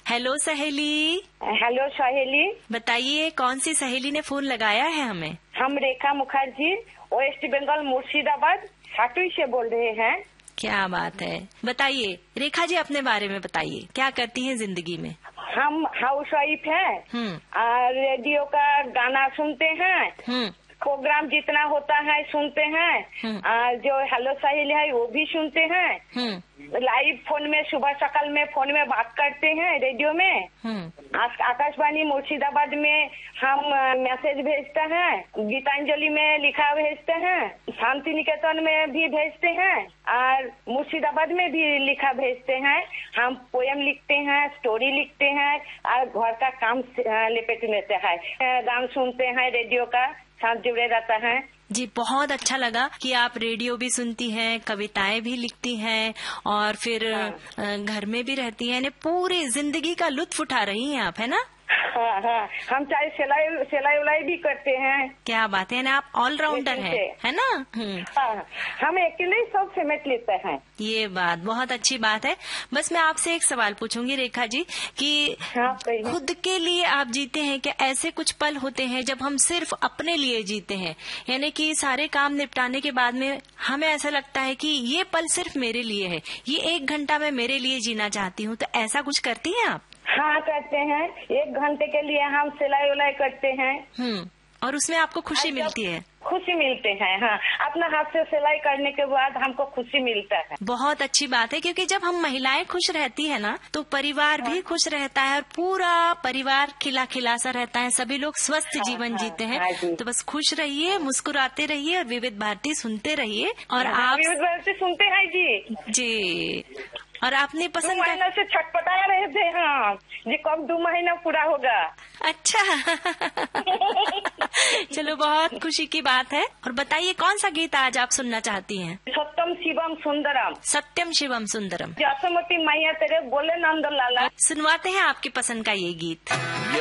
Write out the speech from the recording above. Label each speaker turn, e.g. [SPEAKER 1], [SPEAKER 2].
[SPEAKER 1] Hello सहेली।
[SPEAKER 2] Hello सहेली।
[SPEAKER 1] बताइए कौन सी सहेली ने फोन लगाया है हमें?
[SPEAKER 2] हम रेखा मुखर्जी वेस्ट बंगाल मुर्शिदाबाद हाटुई से बोल रहे हैं।
[SPEAKER 1] क्या बात है, बताइए रेखा जी अपने बारे में बताइए, क्या करती हैं जिंदगी में?
[SPEAKER 2] हम हाउस वाइफ हैं और रेडियो का गाना सुनते हैं, प्रोग्राम जितना होता है सुनते हैं और जो हेलो सहेली है वो भी सुनते हैं। लाइव फोन में सुबह सकाल में फोन में बात करते हैं रेडियो में। आकाशवाणी मुर्शिदाबाद में हम मैसेज भेजते हैं, गीतांजलि में लिखा भेजते हैं, शांति निकेतन में भी भेजते हैं और मुर्शिदाबाद में भी लिखा भेजते हैं। हम पोएम लिखते हैं, स्टोरी लिखते हैं और घर का काम लिपट लेते हैं। गान सुनते हैं, रेडियो का साथ जुड़े रहता है।
[SPEAKER 1] जी बहुत अच्छा लगा कि आप रेडियो भी सुनती हैं, कविताएं भी लिखती हैं और फिर घर में भी रहती हैं, पूरी जिंदगी का लुत्फ उठा रही हैं आप, है ना?
[SPEAKER 2] हाँ, हम चाहे सिलाई उलाई भी करते हैं।
[SPEAKER 1] क्या बात है ना, आप ऑलराउंडर हैं, है ना?
[SPEAKER 2] हम अकेले सब समेट लेते हैं।
[SPEAKER 1] ये बात बहुत अच्छी बात है। बस मैं आपसे एक सवाल पूछूंगी रेखा जी कि खुद के लिए आप जीते हैं क्या? ऐसे कुछ पल होते हैं जब हम सिर्फ अपने लिए जीते हैं, यानी कि सारे काम निपटाने के बाद में हमें ऐसा लगता है कि ये पल सिर्फ मेरे लिए है, ये 1 घंटा मैं मेरे लिए जीना चाहती हूँ, तो ऐसा कुछ करती हैं आप?
[SPEAKER 2] हाँ करते हैं, 1 घंटे के लिए हम सिलाई उलाई करते हैं।
[SPEAKER 1] और उसमें आपको खुशी मिलती है?
[SPEAKER 2] खुशी मिलते हैं, हाँ। अपना हाथ से सिलाई करने के बाद हमको खुशी मिलता है।
[SPEAKER 1] बहुत अच्छी बात है, क्योंकि जब हम महिलाएं खुश रहती है ना तो परिवार भी खुश रहता है और पूरा परिवार खिला खिला सा रहता है, सभी लोग स्वस्थ जीवन जीते हैं। तो बस खुश रहिए, मुस्कुराते रहिए और विविध भारती सुनते रहिए। और आप
[SPEAKER 2] विविध भारती सुनते हैं
[SPEAKER 1] जी। और आपने पसंद
[SPEAKER 2] 2 महीना से छटपटा रहे थे, हाँ जी, कब 2 महीना पूरा होगा।
[SPEAKER 1] अच्छा चलो बहुत खुशी की बात है। और बताइए कौन सा गीत आज आप सुनना चाहती हैं?
[SPEAKER 2] सत्यम शिवम सुंदरम।
[SPEAKER 1] सत्यम शिवम सुंदरम।
[SPEAKER 2] जसमती मैया तेरे बोले नंद लाला।
[SPEAKER 1] सुनवाते हैं आपकी पसंद का ये गीत।